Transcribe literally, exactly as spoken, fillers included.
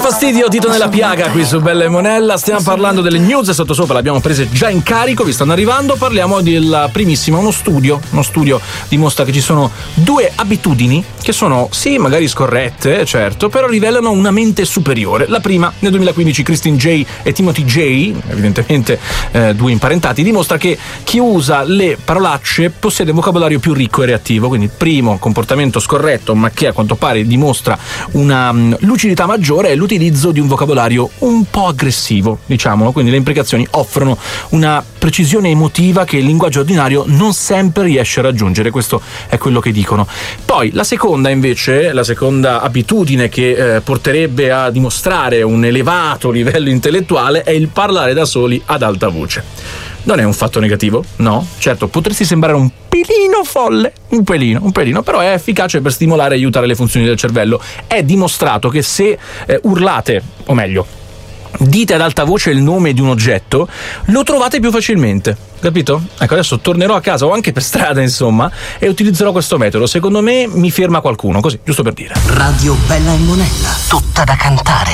fastidio, dito nella piaga qui su Bella e Monella. Stiamo parlando delle news sottosopra, le abbiamo prese già in carico, vi stanno arrivando. Parliamo della primissima, uno studio. Uno studio dimostra che ci sono due abitudini che sono, sì, magari scorrette, certo, però rivelano una mente superiore. La prima, nel duemilaquindici, Christine J e Timothy J, evidentemente eh, due imparentati, dimostra che chi usa le parolacce possiede un vocabolario più ricco e reattivo. Quindi il primo comportamento scorretto, ma che a quanto pare dimostra una um, lucidità maggiore, è l'utilizzo di un vocabolario un po' aggressivo, diciamolo. Quindi le imprecazioni offrono una precisione emotiva che il linguaggio ordinario non sempre riesce a raggiungere. Questo è quello che dicono. Poi la seconda invece, la seconda abitudine che eh, porterebbe a dimostrare un elevato livello intellettuale è il parlare da soli ad alta voce. Non è un fatto negativo, no? Certo, potresti sembrare un pelino folle, un pelino, un pelino, però è efficace per stimolare e aiutare le funzioni del cervello. È dimostrato che se eh, urlate, o meglio, dite ad alta voce il nome di un oggetto, lo trovate più facilmente, capito? Ecco, adesso tornerò a casa o anche per strada, insomma, e utilizzerò questo metodo. Secondo me mi ferma qualcuno, così, giusto per dire. Radio Bella e Monella, tutta da cantare.